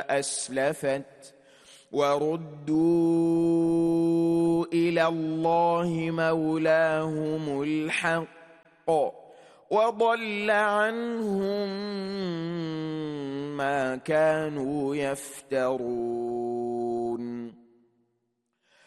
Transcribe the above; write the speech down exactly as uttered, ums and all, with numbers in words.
وأسلفت وردوا إلى الله مولاهم الحق وضل عنهم ما كانوا يفترون